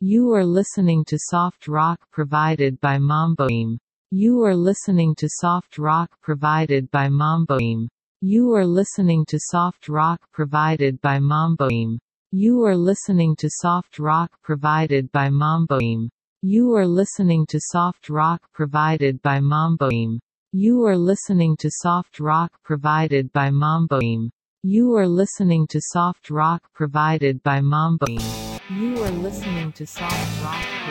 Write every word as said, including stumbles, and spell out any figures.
You are listening to soft rock provided by Mamboim. You are listening to soft rock provided by Mamboim. You are listening to soft rock provided by Mamboim. You are listening to soft rock provided by Mamboim. You are listening to soft rock provided by Mamboim. You are listening to soft rock provided by Mamboim. You are listening to soft rock provided by Mamboim. You are listening to soft rock